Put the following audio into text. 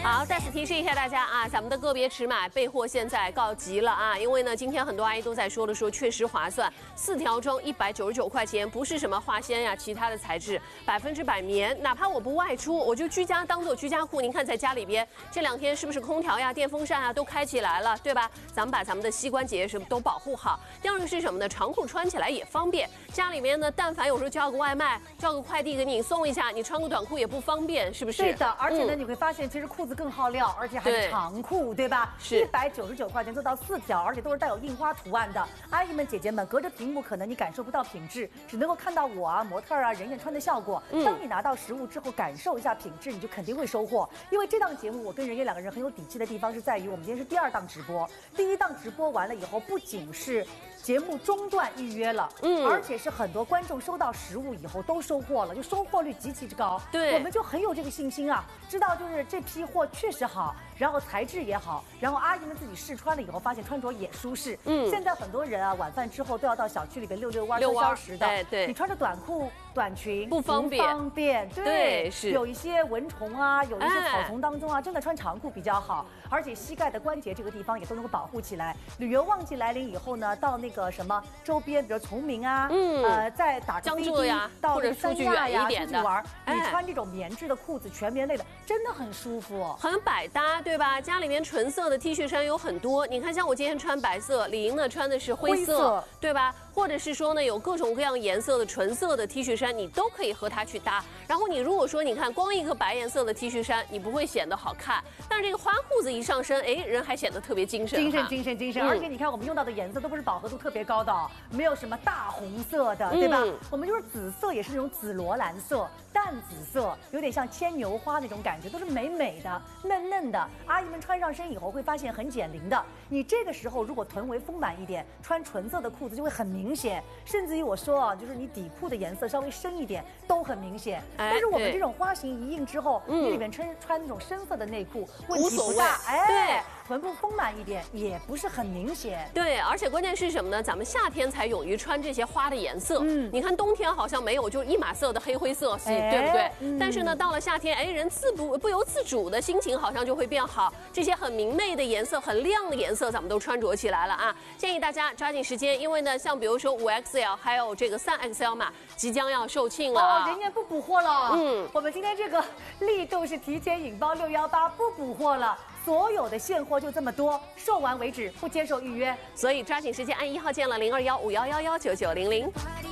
好，再次提示一下大家啊，咱们的个别尺码备货现在告急了啊！因为呢，今天很多阿姨都在说确实划算，4条装199块钱，不是什么化纤呀，其他的材质，100%棉，哪怕我不外出，我就居家当做居家裤。您看在家里边这2天是不是空调呀、电风扇啊都开起来了，对吧？咱们把咱们的膝关节什么都保护好。第2个是什么呢？长裤穿起来也方便，家里面呢，但凡有时候叫个外卖、叫个快递给你送一下，你穿个短裤也不方便，是不是？ 对的，而且呢，你会发现其实裤子更耗料，而且还是长裤，对吧？ 是 199块钱做到4条，而且都是带有印花图案的。阿姨们、姐姐们，隔着屏幕可能你感受不到品质，只能够看到我啊、模特啊、人穿的效果。当你拿到实物之后，感受一下品质，你就肯定会收获。因为这档节目，我跟人2个人很有底气的地方是在于，我们今天是第2档直播，第1档直播完了以后，不仅是节目中断预约了，而且是很多观众收到实物以后都收获了，就收获率极其之高。 对， 我们就很有这个信心啊，知道就是这批货确实好，然后材质也好，然后阿姨们自己试穿了以后，发现穿着也舒适。现在很多人啊，晚饭之后都要到小区里边遛弯、消消食的。 对， 你穿着短裤、短裙不方便。 对， 是有一些蚊虫啊，有一些草丛当中啊，真的穿长裤比较好，而且膝盖的关节这个地方也都能够保护起来。旅游旺季来临以后呢，到那个什么周边，比如崇明啊，再打个滴滴到那个三亚呀出去玩，你穿这种棉质的裤子，全棉类的，真的很舒服， 很百搭，对吧？家里面纯色的 T 恤衫有很多，你看像我今天穿白色，李莹呢穿的是灰色，对吧？或者是说呢，有各种各样颜色的纯色的 T 恤衫，你都可以和它去搭。然后你如果说你看光一个白颜色的 T 恤衫，你不会显得好看，但是这个花裤子一上身，哎，人还显得特别精神。 而且你看我们用到的颜色都不是饱和度特别高的，没有什么大红色的，对吧？我们就是紫色，也是那种紫罗兰色、淡紫色，有点像牵牛花那种感觉，都是美美的、嫩嫩的。阿姨们穿上身以后会发现很减龄的。你这个时候如果臀围丰满一点，穿纯色的裤子就会很明显，甚至于我说啊，就是你底裤的颜色稍微深一点都很明显。但是我们这种花型一印之后，你里面穿那种深色的内裤问题不大， 对， 臀部丰满一点也不是很明显。 对，而且关键是什么呢？咱们夏天才勇于穿这些花的颜色，你看冬天好像没有，就是一码色的黑灰色系，对不对？但是呢，到了夏天，哎，人不由自主的心情好像就会变好，这些很明媚的颜色、很亮的颜色，咱们都穿着起来了啊！建议大家抓紧时间，因为呢，像比如说5XL 还有这个3XL 码即将要售罄了啊！ 人家不补货了，我们今天这个力度是提前引爆618，不补货了。所有的现货就这么多，售完为止，不接受预约， 所以抓紧时间按1号键了，0215111990。